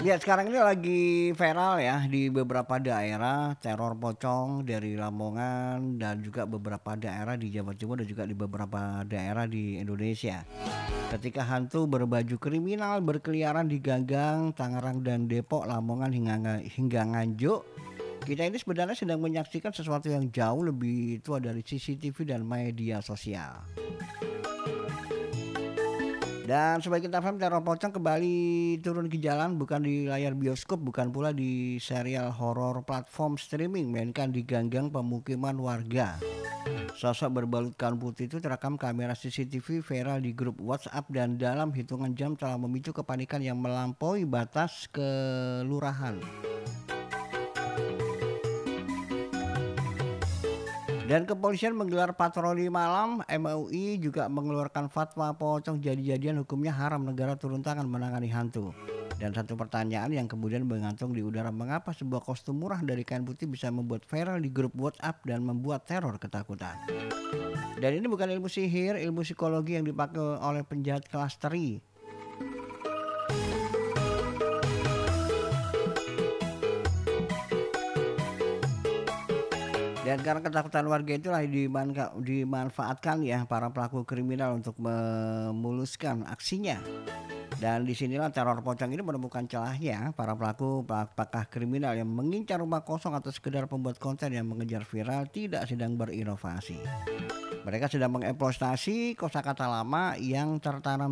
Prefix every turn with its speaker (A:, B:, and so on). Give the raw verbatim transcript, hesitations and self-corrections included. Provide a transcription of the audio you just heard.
A: Ya sekarang ini lagi viral ya di beberapa daerah teror pocong dari Lamongan dan juga beberapa daerah di Jawa Timur dan juga di beberapa daerah di Indonesia. Ketika hantu berbaju kriminal berkeliaran di Gagang, Tangerang dan Depok, Lamongan hingga Nga- hingga Nganjuk, kita ini sebenarnya sedang menyaksikan sesuatu yang jauh lebih tua dari C C T V dan media sosial. Dan sebagai kita paham teror pocong kembali turun ke jalan bukan di layar bioskop, bukan pula di serial horor platform streaming, melainkan di ganggang pemukiman warga. Sosok berbalut kain putih itu terekam kamera C C T V viral di grup WhatsApp dan dalam hitungan jam telah memicu kepanikan yang melampaui batas kelurahan. Dan kepolisian menggelar patroli malam, M U I juga mengeluarkan fatwa pocong jadi-jadian hukumnya haram negara turun tangan menangani hantu. Dan satu pertanyaan yang kemudian menggantung di udara, mengapa sebuah kostum murah dari kain putih bisa membuat viral di grup WhatsApp dan membuat teror ketakutan. Dan ini bukan ilmu sihir, ilmu psikologi yang dipakai oleh penjahat kelas teri. Dan karena ketakutan warga itulah dimanfa- dimanfaatkan ya para pelaku kriminal untuk memuluskan aksinya. Dan disinilah teror pocong ini menemukan celahnya. Para pelaku apakah kriminal yang mengincar rumah kosong atau sekedar pembuat konten yang mengejar viral tidak sedang berinovasi. Mereka sedang mengeksploitasi kosakata lama yang tertanam